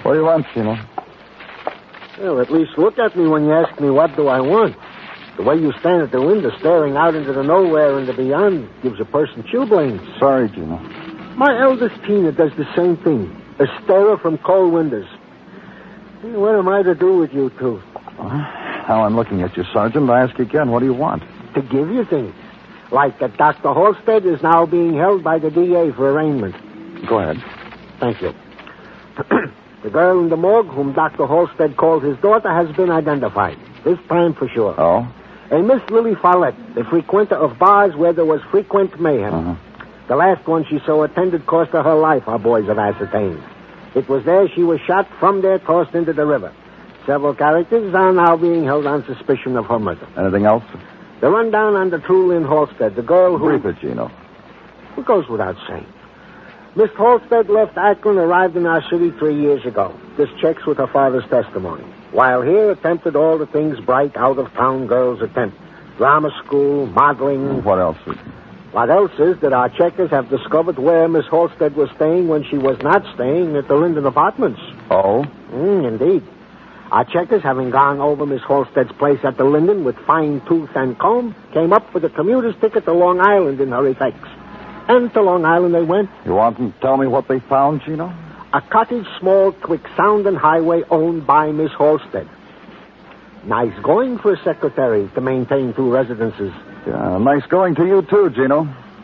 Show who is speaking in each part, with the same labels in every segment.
Speaker 1: What do you want, Chino?
Speaker 2: Well, at least look at me when you ask me what do I want. The way you stand at the window staring out into the nowhere and the beyond gives a person chilblains.
Speaker 1: Sorry, Chino.
Speaker 2: My eldest Tina does the same thing. A starer from cold windows. What am I to do with you two?
Speaker 1: Now I'm looking at you, Sergeant. I ask you again, what do you want?
Speaker 2: To give you things. Like that Dr. Halstead is now being held by the DA for arraignment.
Speaker 1: Go ahead.
Speaker 2: Thank you. The girl in the morgue whom Dr. Halstead called his daughter has been identified. This time for sure.
Speaker 1: Oh?
Speaker 2: A Miss Lily Follett, a frequenter of bars where there was frequent mayhem.
Speaker 1: Uh-huh.
Speaker 2: The last one she so attended cost her life, our boys have ascertained. It was there she was shot, from there tossed into the river. Several characters are now being held on suspicion of her murder.
Speaker 1: Anything else?
Speaker 2: The rundown on the true Lynn Halstead, the girl who...
Speaker 1: Brief it, Chino.
Speaker 2: It goes without saying. Miss Halstead left Akron, arrived in our city 3 years ago. This checks with her father's testimony. While here, attempted all the things bright out-of-town girls attempt. Drama school, modeling.
Speaker 1: What else?
Speaker 2: What else is that our checkers have discovered where Miss Halstead was staying when she was not staying at the Linden Apartments.
Speaker 1: Oh?
Speaker 2: Indeed. Our checkers, having gone over Miss Halstead's place at the Linden with fine tooth and comb, came up with a commuter's ticket to Long Island in her effects. And to Long Island they went.
Speaker 1: You want them to tell me what they found, Chino?
Speaker 2: A cottage small, quick sound and highway owned by Miss Halstead. Nice going for a secretary to maintain 2 residences.
Speaker 1: Yeah, nice going to you, too, Gino.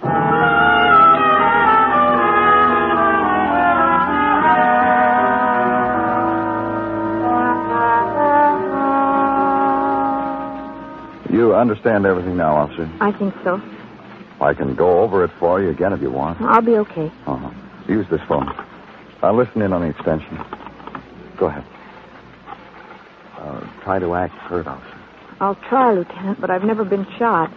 Speaker 1: You understand everything now, officer?
Speaker 3: I think so.
Speaker 1: I can go over it for you again if you want.
Speaker 3: I'll be okay.
Speaker 1: Uh-huh. Use this phone. I'll listen in on the extension. Go ahead. Try to act hurt, officer.
Speaker 3: I'll try, Lieutenant, but I've never been shot.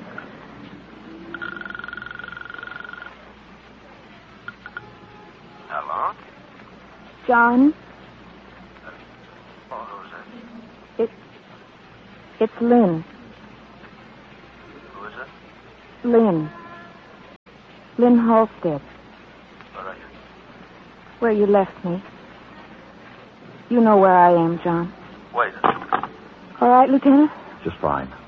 Speaker 4: Hello?
Speaker 3: John?
Speaker 4: Who's it?
Speaker 3: It's Lynn.
Speaker 4: Who is it?
Speaker 3: Lynn. Lynn Halstead.
Speaker 4: Where are you?
Speaker 3: Where you left me. You know where I am, John.
Speaker 4: Wait.
Speaker 3: All right, Lieutenant?
Speaker 1: Just fine.